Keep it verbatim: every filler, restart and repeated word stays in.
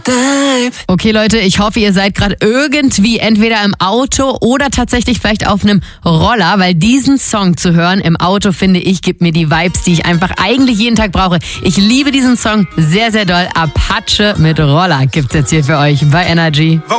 Okay Leute, ich hoffe, ihr seid gerade irgendwie entweder im Auto oder tatsächlich vielleicht auf einem Roller, weil diesen Song zu hören im Auto, finde ich, gibt mir die Vibes, die ich einfach eigentlich jeden Tag brauche. Ich liebe diesen Song sehr, sehr doll. Apache mit Roller gibt's jetzt hier für euch bei Energy.